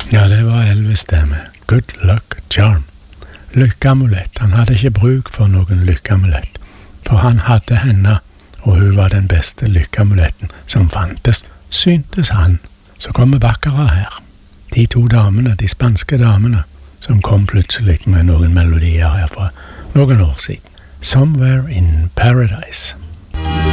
Ja, det var Elvis det med Good Luck Charm. Lykkeamulett. Han hadde ikke bruk for noen lykkeamulett, for han hadde henne, og hun var den beste lykkeamuletten som fantes, syntes han. Så kommer Baccara her. De to damene, de spanske damene, som kom plutselig med noen melodier her fra noen år siden. Somewhere in Paradise.